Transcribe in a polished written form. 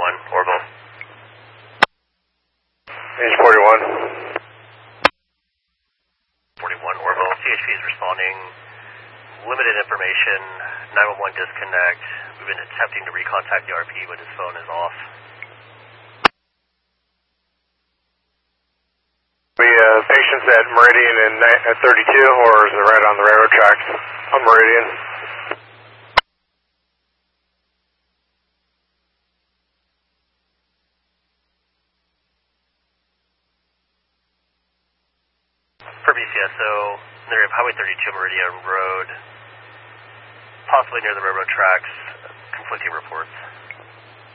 Orville. Page 41. 41 Orville. CHP is responding. Limited information. 911 disconnect. We've been attempting to recontact the RP, but his phone is off. Patients at Meridian and at 32, or is it right on the railroad tracks on Meridian? For BCSO, near Highway 32 Meridian Road, possibly near the railroad tracks, conflicting reports.